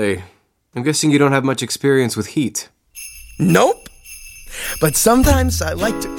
Really? I'm guessing you don't have much experience with heat. Nope. But sometimes I like to...